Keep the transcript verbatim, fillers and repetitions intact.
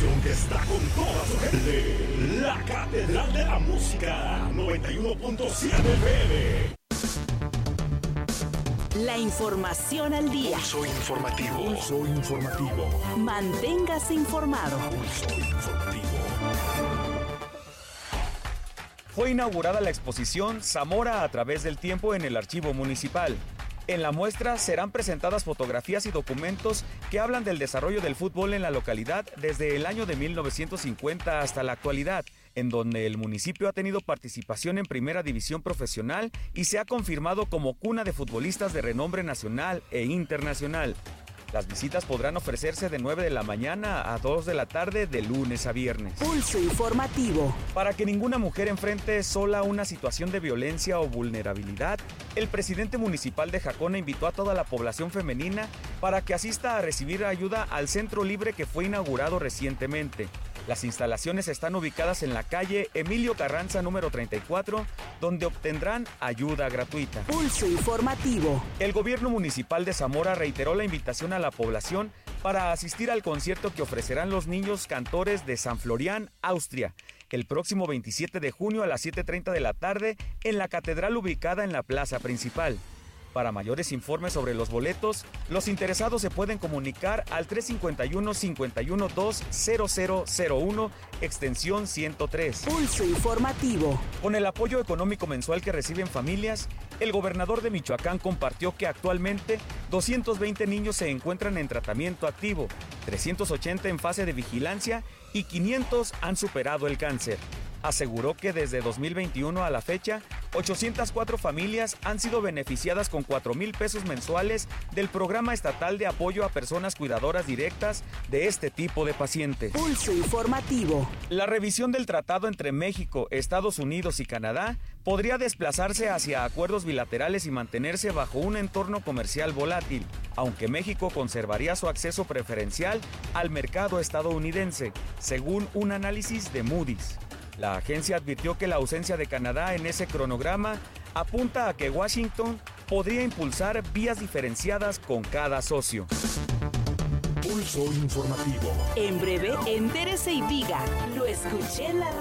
estación que está con toda su gente. La Catedral de la Música, noventa y uno punto siete F M. La información al día. Pulso informativo. Pulso informativo. Manténgase informado. Pulso informativo. Fue inaugurada la exposición Zamora a través del tiempo en el Archivo Municipal. En la muestra serán presentadas fotografías y documentos que hablan del desarrollo del fútbol en la localidad desde el año de mil novecientos cincuenta hasta la actualidad, en donde el municipio ha tenido participación en primera división profesional y se ha confirmado como cuna de futbolistas de renombre nacional e internacional. Las visitas podrán ofrecerse de nueve de la mañana a dos de la tarde de lunes a viernes. Pulso informativo. Para que ninguna mujer enfrente sola una situación de violencia o vulnerabilidad, el presidente municipal de Jacona invitó a toda la población femenina para que asista a recibir ayuda al centro libre que fue inaugurado recientemente. Las instalaciones están ubicadas en la calle Emilio Carranza número treinta y cuatro, donde obtendrán ayuda gratuita. Pulso informativo. El gobierno municipal de Zamora reiteró la invitación a la población para asistir al concierto que ofrecerán los niños cantores de San Florián, Austria, el próximo veintisiete de junio a las siete treinta de la tarde en la catedral ubicada en la plaza principal. Para mayores informes sobre los boletos, los interesados se pueden comunicar al tres cinco uno, cinco uno dos, cero cero cero uno, extensión ciento tres. Pulso informativo. Con el apoyo económico mensual que reciben familias, el gobernador de Michoacán compartió que actualmente doscientos veinte niños se encuentran en tratamiento activo, trescientos ochenta en fase de vigilancia y quinientos han superado el cáncer. Aseguró que desde dos mil veintiuno a la fecha, ochocientas cuatro familias han sido beneficiadas con cuatro mil pesos mensuales del Programa Estatal de Apoyo a Personas Cuidadoras Directas de este tipo de pacientes. Pulso informativo. La revisión del tratado entre México, Estados Unidos y Canadá podría desplazarse hacia acuerdos bilaterales y mantenerse bajo un entorno comercial volátil, aunque México conservaría su acceso preferencial al mercado estadounidense, según un análisis de Moody's. La agencia advirtió que la ausencia de Canadá en ese cronograma apunta a que Washington podría impulsar vías diferenciadas con cada socio. Pulso informativo. En breve, entérese y diga, lo escuché en la